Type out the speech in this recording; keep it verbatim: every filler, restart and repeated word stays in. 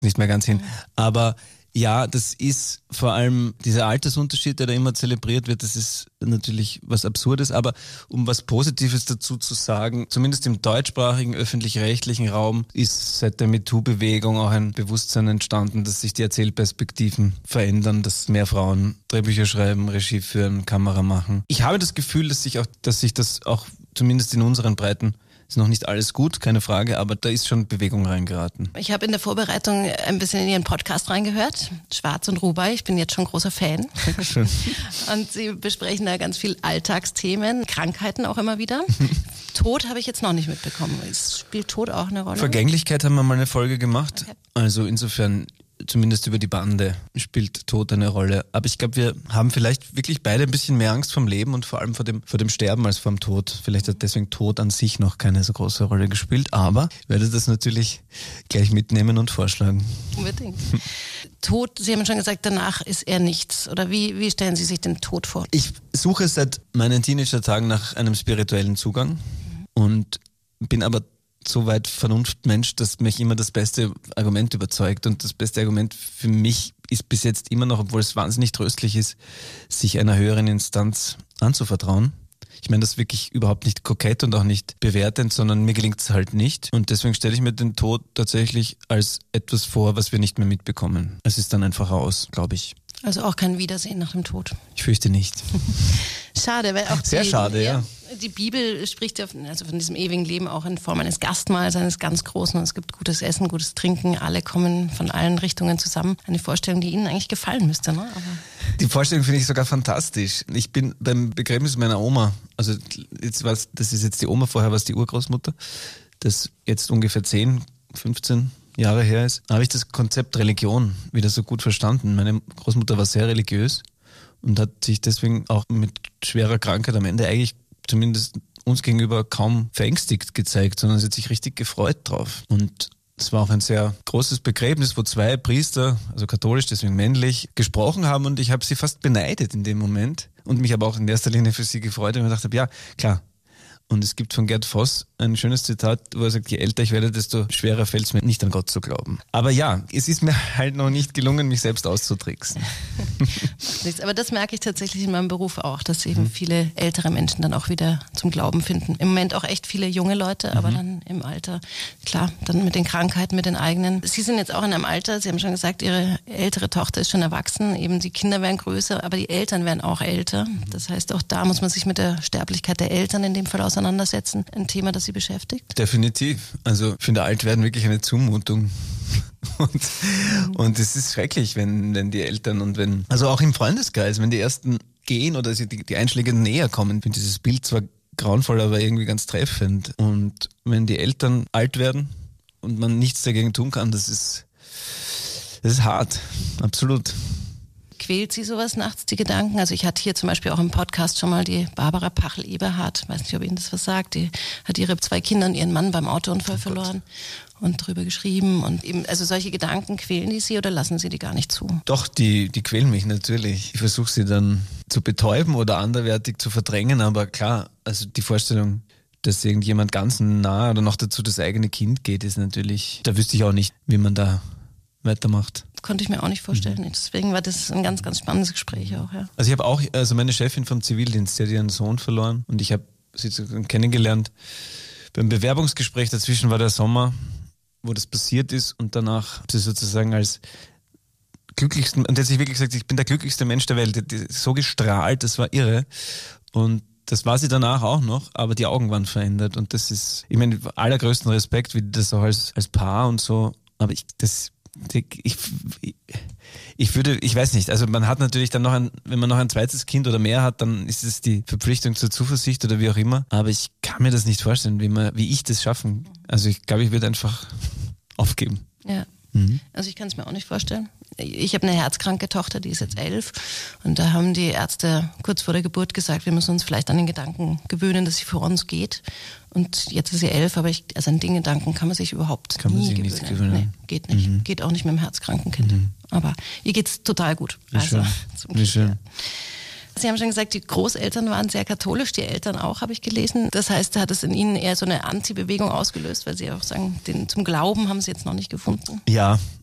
nicht mehr ganz hin. Aber ja, das ist vor allem dieser Altersunterschied, der da immer zelebriert wird, das ist natürlich was Absurdes, aber um was Positives dazu zu sagen, zumindest im deutschsprachigen öffentlich-rechtlichen Raum ist seit der MeToo-Bewegung auch ein Bewusstsein entstanden, dass sich die Erzählperspektiven verändern, dass mehr Frauen Drehbücher schreiben, Regie führen, Kamera machen. Ich habe das Gefühl, dass sich auch, dass sich das auch zumindest in unseren Breiten ist noch nicht alles gut, keine Frage, aber da ist schon Bewegung reingeraten. Ich habe in der Vorbereitung ein bisschen in Ihren Podcast reingehört, Schwarz und Rubai. Ich bin jetzt schon großer Fan. Dankeschön. Und Sie besprechen da ganz viel Alltagsthemen, Krankheiten auch immer wieder. Tod habe ich jetzt noch nicht mitbekommen. Spielt Tod auch eine Rolle? Vergänglichkeit haben wir mal eine Folge gemacht. Okay. Also insofern, zumindest über die Bande spielt Tod eine Rolle. Aber ich glaube, wir haben vielleicht wirklich beide ein bisschen mehr Angst vom Leben und vor allem vor dem, vor dem Sterben als vor dem Tod. Vielleicht hat deswegen Tod an sich noch keine so große Rolle gespielt. Aber ich werde das natürlich gleich mitnehmen und vorschlagen. Unbedingt. Tod, Sie haben schon gesagt, danach ist er nichts. Oder wie, wie stellen Sie sich den Tod vor? Ich suche seit meinen Teenager-Tagen nach einem spirituellen Zugang und bin aber so weit Vernunftmensch, dass mich immer das beste Argument überzeugt. Und das beste Argument für mich ist bis jetzt immer noch, obwohl es wahnsinnig tröstlich ist, sich einer höheren Instanz anzuvertrauen. Ich meine das wirklich überhaupt nicht kokett und auch nicht bewertend, sondern mir gelingt es halt nicht. Und deswegen stelle ich mir den Tod tatsächlich als etwas vor, was wir nicht mehr mitbekommen. Es ist dann einfach aus, glaube ich. Also auch kein Wiedersehen nach dem Tod. Ich fürchte nicht. Schade, weil auch Sehr die, schade, ja. Die Bibel spricht ja von, also von diesem ewigen Leben auch in Form eines Gastmahls, eines ganz Großen. Und es gibt gutes Essen, gutes Trinken. Alle kommen von allen Richtungen zusammen. Eine Vorstellung, die Ihnen eigentlich gefallen müsste, ne? Aber die Vorstellung finde ich sogar fantastisch. Ich bin beim Begräbnis meiner Oma, also jetzt was, das ist jetzt die Oma, vorher war es die Urgroßmutter, das jetzt ungefähr zehn, fünfzehn Jahre her ist, habe ich das Konzept Religion wieder so gut verstanden. Meine Großmutter war sehr religiös und hat sich deswegen auch mit schwerer Krankheit am Ende eigentlich zumindest uns gegenüber kaum verängstigt gezeigt, sondern sie hat sich richtig gefreut drauf. Und es war auch ein sehr großes Begräbnis, wo zwei Priester, also katholisch, deswegen männlich, gesprochen haben und ich habe sie fast beneidet in dem Moment und mich aber auch in erster Linie für sie gefreut und mir gedacht habe, ja, klar. Und es gibt von Gerd Voss ein schönes Zitat, wo er sagt, je älter ich werde, desto schwerer fällt es mir, nicht an Gott zu glauben. Aber ja, es ist mir halt noch nicht gelungen, mich selbst auszutricksen. Nichts. Aber das merke ich tatsächlich in meinem Beruf auch, dass eben mhm. viele ältere Menschen dann auch wieder zum Glauben finden. Im Moment auch echt viele junge Leute, aber mhm. dann im Alter, klar, dann mit den Krankheiten, mit den eigenen. Sie sind jetzt auch in einem Alter, Sie haben schon gesagt, Ihre ältere Tochter ist schon erwachsen, eben die Kinder werden größer, aber die Eltern werden auch älter. Das heißt, auch da muss man sich mit der Sterblichkeit der Eltern in dem Fall auseinandersetzen. auseinandersetzen, ein Thema, das Sie beschäftigt? Definitiv. Also ich finde Altwerden wirklich eine Zumutung. Und, und es ist schrecklich, wenn, wenn die Eltern und wenn, also auch im Freundeskreis, wenn die Ersten gehen oder sie die, die Einschläge näher kommen, ich finde dieses Bild zwar grauenvoll, aber irgendwie ganz treffend. Und wenn die Eltern alt werden und man nichts dagegen tun kann, das ist, das ist hart. Absolut. Quält Sie sowas nachts, die Gedanken? Also ich hatte hier zum Beispiel auch im Podcast schon mal die Barbara Pachel-Eberhardt, weiß nicht, ob Ihnen das was sagt, die hat ihre zwei Kinder und ihren Mann beim Autounfall oh verloren und drüber geschrieben und eben, also solche Gedanken, quälen die Sie oder lassen Sie die gar nicht zu? Doch, die, die quälen mich natürlich. Ich versuche sie dann zu betäuben oder anderweitig zu verdrängen, aber klar, also die Vorstellung, dass irgendjemand ganz nah oder noch dazu das eigene Kind geht, ist natürlich, da wüsste ich auch nicht, wie man da weitermacht. Konnte ich mir auch nicht vorstellen. Mhm. Deswegen war das ein ganz, ganz spannendes Gespräch auch, ja. Also ich habe auch, also meine Chefin vom Zivildienst, die hat ihren Sohn verloren und ich habe sie kennengelernt. Beim Bewerbungsgespräch dazwischen war der Sommer, wo das passiert ist und danach habe sie sozusagen als glücklichsten, und hat sich wirklich gesagt, ich bin der glücklichste Mensch der Welt, die, die, so gestrahlt, das war irre. Und das war sie danach auch noch, aber die Augen waren verändert und das ist, ich meine, allergrößten Respekt, wie das auch als, als Paar und so, aber ich, das Ich, ich würde, ich weiß nicht, also man hat natürlich dann noch ein, wenn man noch ein zweites Kind oder mehr hat, dann ist es die Verpflichtung zur Zuversicht oder wie auch immer, aber ich kann mir das nicht vorstellen, wie man, wie ich das schaffen. Also ich glaube, ich würde einfach aufgeben. Ja. Mhm. Also ich kann es mir auch nicht vorstellen. Ich habe eine herzkranke Tochter, die ist jetzt elf und da haben die Ärzte kurz vor der Geburt gesagt, wir müssen uns vielleicht an den Gedanken gewöhnen, dass sie vor uns geht. Und jetzt ist sie elf, aber ich, also an den Gedanken kann man sich überhaupt kann nie man sich gewöhnen. Nicht gewöhnen. Nee, geht nicht. Mhm. Geht auch nicht mit einem herzkranken Kind. Mhm. Aber ihr geht's total gut. Wie also, schön. Zum Wie schön. Sie haben schon gesagt, die Großeltern waren sehr katholisch, die Eltern auch, habe ich gelesen. Das heißt, hat es in Ihnen eher so eine Anti-Bewegung ausgelöst, weil Sie auch sagen, den, zum Glauben haben Sie jetzt noch nicht gefunden? Ja,